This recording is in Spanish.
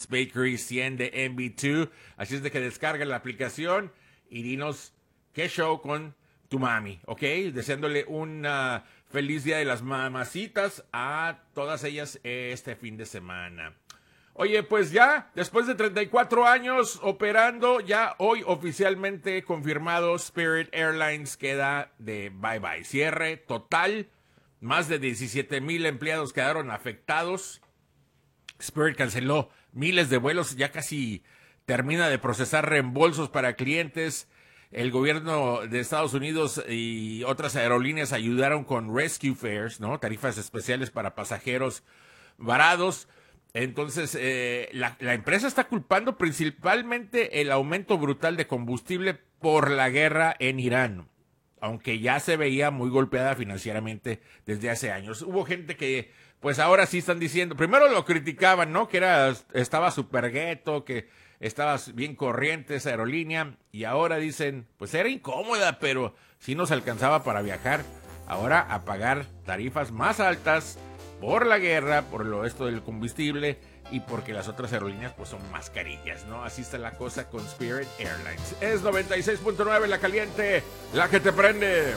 Max Bakery, 100 de MB2. Así es de que descarga la aplicación y dinos qué show con tu mami, ¿ok? Deseándole un feliz día de las mamacitas a todas ellas este fin de semana. Oye, pues ya, después de 34 años operando, ya hoy oficialmente confirmado, Spirit Airlines queda de bye-bye. Cierre total, más de 17,000 empleados quedaron afectados. Spirit canceló miles de vuelos, ya casi termina de procesar reembolsos para clientes. El gobierno de Estados Unidos y otras aerolíneas ayudaron con rescue fares, ¿no? Tarifas especiales para pasajeros varados. Entonces, la empresa está culpando principalmente el aumento brutal de combustible por la guerra en Irán, aunque ya se veía muy golpeada financieramente desde hace años. Hubo gente que, pues ahora sí están diciendo, primero lo criticaban, ¿no? Que estaba súper gueto, que estaba bien corriente esa aerolínea, y ahora dicen, pues era incómoda, pero sí nos alcanzaba para viajar. Ahora a pagar tarifas más altas por la guerra, por esto del combustible y porque las otras aerolíneas pues son más carillas, ¿no? Así está la cosa con Spirit Airlines. Es 96.9 La Caliente, la que te prende.